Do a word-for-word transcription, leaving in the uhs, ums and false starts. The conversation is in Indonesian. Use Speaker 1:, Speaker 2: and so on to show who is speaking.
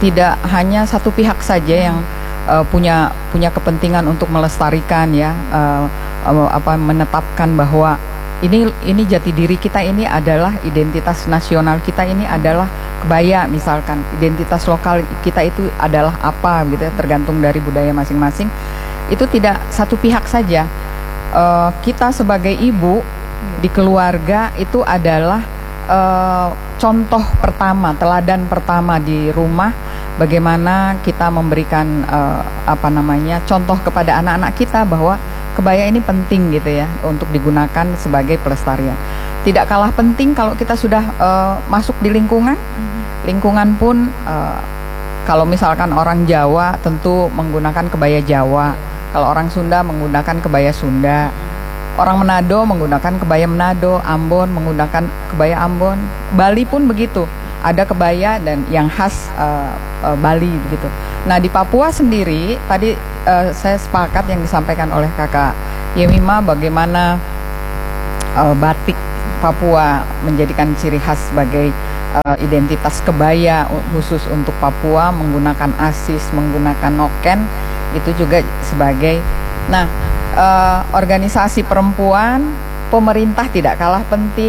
Speaker 1: tidak hanya satu pihak saja yang uh, punya punya kepentingan untuk melestarikan ya uh, uh, apa menetapkan bahwa ini ini jati diri kita, ini adalah identitas nasional kita, ini adalah kebaya misalkan, identitas lokal kita itu adalah apa gitu ya, tergantung dari budaya masing-masing. Itu tidak satu pihak saja. Uh, kita sebagai ibu di keluarga itu adalah uh, contoh pertama, teladan pertama di rumah, bagaimana kita memberikan uh, apa namanya contoh kepada anak-anak kita bahwa kebaya ini penting gitu ya untuk digunakan sebagai pelestarian. Tidak kalah penting kalau kita sudah uh, masuk di lingkungan, lingkungan pun uh, kalau misalkan orang Jawa tentu menggunakan kebaya Jawa, kalau orang Sunda menggunakan kebaya Sunda, orang Manado menggunakan kebaya Manado, Ambon menggunakan kebaya Ambon, Bali pun begitu. Ada kebaya dan yang khas uh, uh, Bali begitu. Nah di Papua sendiri tadi uh, saya sepakat yang disampaikan oleh Kakak Yemima bagaimana uh, batik Papua menjadikan ciri khas sebagai uh, identitas kebaya khusus untuk Papua, menggunakan asis, menggunakan noken itu juga sebagai. Nah uh, organisasi perempuan, pemerintah tidak kalah penting.